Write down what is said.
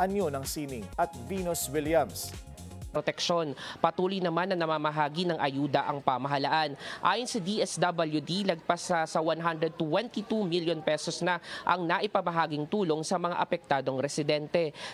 anyo ng sining at Venus Williams. Proteksyon. Patuloy naman na namamahagi ng ayuda ang pamahalaan. Ayon sa DSWD, lagpas sa 122 million pesos na ang naipabahaging tulong sa mga apektadong residente.